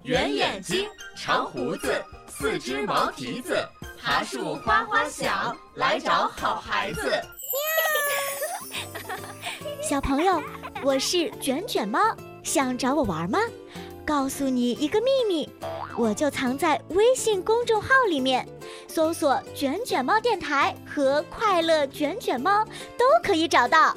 圆眼睛，长胡子，四只毛蹄子，爬树哗哗响，来找好孩子。 小朋友，我是卷卷猫，想找我玩吗？告诉你一个秘密，我就藏在微信公众号里面，搜索卷卷猫电台和快乐卷卷猫都可以找到。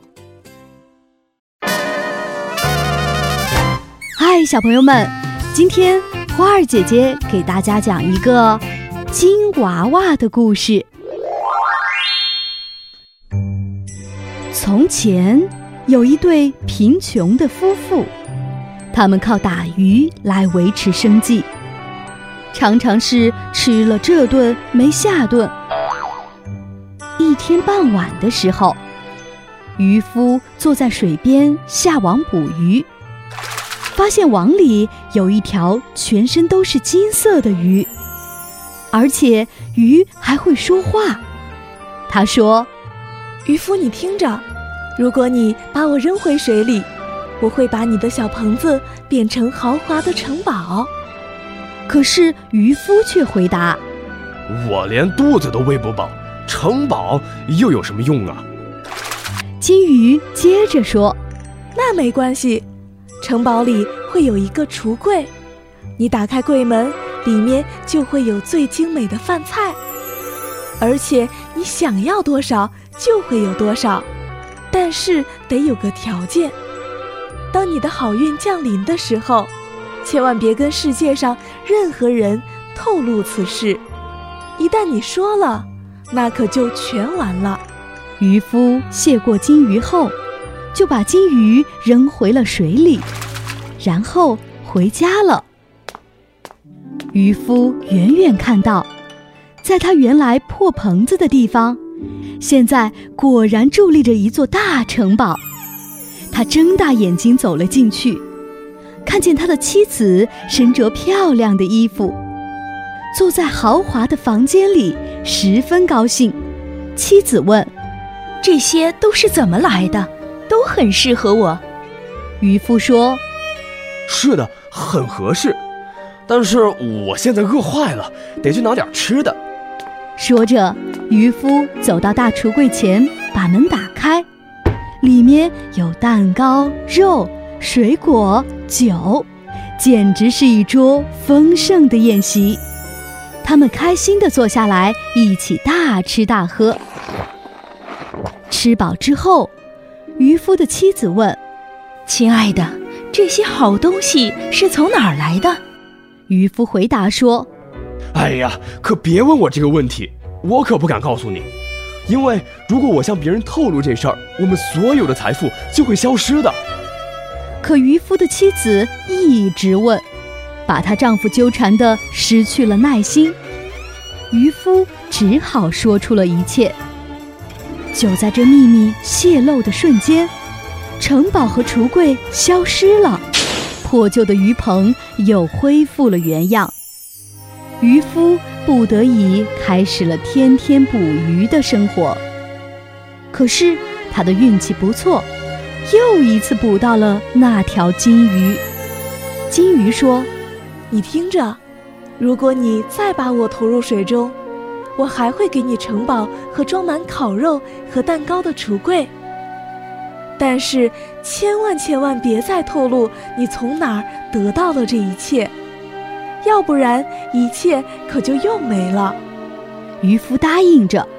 嗨，小朋友们，今天花儿姐姐给大家讲一个金娃娃的故事。从前有一对贫穷的夫妇，他们靠打鱼来维持生计，常常是吃了这顿没下顿。一天傍晚的时候，渔夫坐在水边下网捕鱼，发现网里有一条全身都是金色的鱼，而且鱼还会说话。他说： 渔夫，你听着，如果你把我扔回水里，我会把你的小棚子变成豪华的城堡。 可是渔夫却回答： 我连肚子都喂不饱，城堡又有什么用啊？ 金鱼接着说： 那没关系，城堡里会有一个橱柜，你打开柜门，里面就会有最精美的饭菜，而且你想要多少就会有多少，但是得有个条件，当你的好运降临的时候，千万别跟世界上任何人透露此事，一旦你说了，那可就全完了。 渔夫谢过金鱼后，就把金鱼扔回了水里，然后回家了。渔夫远远看到，在他原来破棚子的地方，现在果然伫立着一座大城堡。他睁大眼睛走了进去，看见他的妻子身着漂亮的衣服，坐在豪华的房间里，十分高兴。妻子问： 这些都是怎么来的？都很适合我。 渔夫说： 是的，很合适，但是我现在饿坏了，得去拿点吃的。 说着，渔夫走到大橱柜前，把门打开，里面有蛋糕、肉、水果、酒，简直是一桌丰盛的宴席。他们开心地坐下来，一起大吃大喝。吃饱之后，渔夫的妻子问： 亲爱的，这些好东西是从哪儿来的？ 渔夫回答说： 哎呀，可别问我这个问题，我可不敢告诉你，因为如果我向别人透露这事儿，我们所有的财富就会消失的。 可渔夫的妻子一直问，把她丈夫纠缠得失去了耐心。渔夫只好说出了一切。就在这秘密泄露的瞬间，城堡和橱柜消失了，破旧的鱼棚又恢复了原样。渔夫不得已开始了天天捕鱼的生活。可是他的运气不错，又一次捕到了那条金鱼。金鱼说： 你听着，如果你再把我投入水中，我还会给你城堡和装满烤肉和蛋糕的橱柜，但是千万别再透露你从哪儿得到了这一切，要不然一切可就又没了。 渔夫答应着，